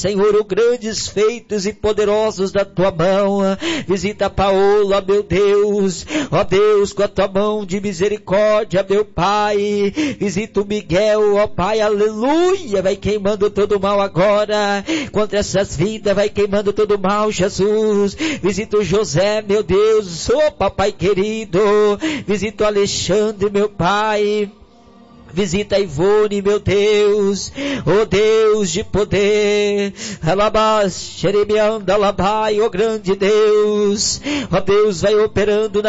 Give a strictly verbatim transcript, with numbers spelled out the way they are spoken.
Senhor, os grandes feitos e poderosos da tua mão. Visita a Paola, meu Deus, ó Deus, com a tua mão de misericórdia, meu Pai. Visita o Miguel, ó Pai, aleluia, vai queimando todo o mal agora, contra essas vidas, vai queimando todo o mal, Jesus. Visita o José, meu Deus, ô papai querido, visita o Alexandre, meu Pai. Visita a Ivone, meu Deus, oh Deus de poder, alabás, xeremeanda, alabai, oh grande Deus, ó Deus, vai operando na